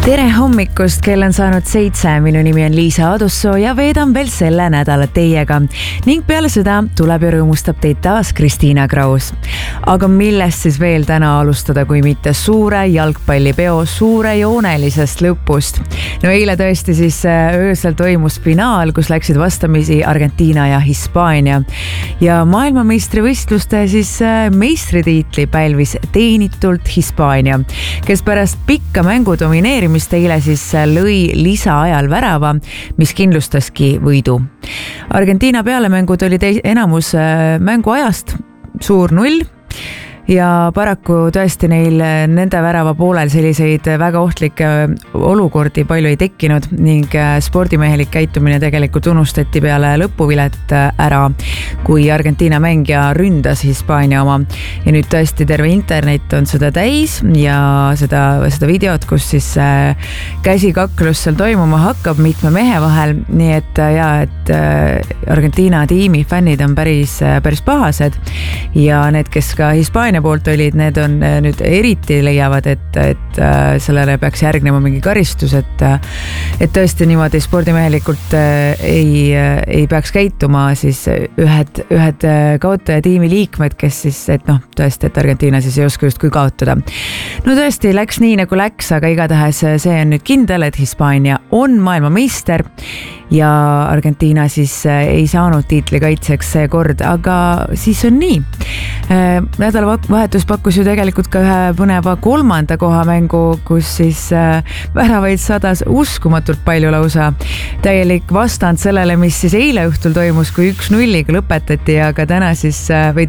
Tere hommikust, kell on saanud 7, minu nimi on Liisa Adussoo ja veedan veel selle nädala teiega ning peale seda tuleb ja rõõmustab teid taas Kristiina Kraus. Aga millest siis veel täna alustada, kui mitte suure jalgpallipeo suurejoonelisest lõpust. No eile tõesti siis öösel toimus finaal, kus läksid vastamisi Argentiina ja Hispaania ja maailmameistrivõistluste siis meistritiitli pälvis teenitult Hispaania, kes pärast pikka mängu domineerimist eile siis lõi lisaajal värava, mis kindlustaski võidu. Argentiina pealemängud oli enamus mänguajast suur 0 ja paraku tõesti nende värava poolel selliseid väga ohtlikke olukordi palju ei tekkinud ning spordimehelik käitumine tegelikult unustati peale lõpuvilet ära, kui Argentiina mängija ründas Hispaania oma. Ja nüüd tõesti terve internet on seda täis ja seda videot, kus siis käsikaklus seal toimuma hakkab mitme mehe vahel, nii et Argentiina tiimi fännid on päris pahased ja need, kes ka Hispaania poolt olid, need on nüüd eriti leiavad, et sellele peaks järgnema mingi karistus, et tõesti niimoodi spordimehelikult ei peaks käituma siis ühed kaotajatiimi liikmed, kes siis, tõesti, et Argentiina siis ei oska just kui kaotada. No tõesti, läks nii nagu läks, aga igatahes see on nüüd kindel, et Hispaania on maailmameister ja Argentiina siis ei saanud tiitli kaitseks see kord, aga siis on nii. Nädalavahetus pakkus ju tegelikult ka ühe põneva 3. koha mängu, kus siis väravaid sadas uskumatult palju lausa. Täielik vastand sellele, mis siis eile õhtul toimus, kui 1-0 lõpetati, aga täna siis,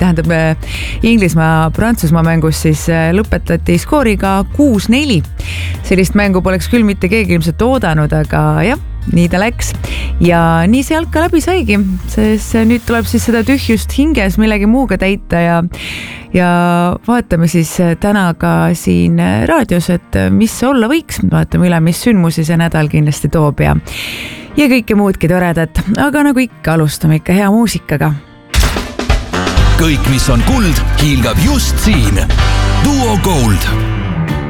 Inglismaa-Prantsusmaa mängus siis lõpetati skooriga 6-4. Sellist mängu poleks küll mitte keegi ilmselt oodanud, aga jah, nii ta läks ja nii see jalka läbi saigi, sest nüüd tuleb siis seda tühjust hinges millegi muuga täita ja vaatame siis täna ka siin raadios, et mis olla võiks, vaatame üle, mis sündmusi see nädal kindlasti toob ja kõike muudki toredat, aga nagu ikka alustame ikka hea muusikaga. Kõik, mis on kuld, hiilgab just siin. Duo Gold.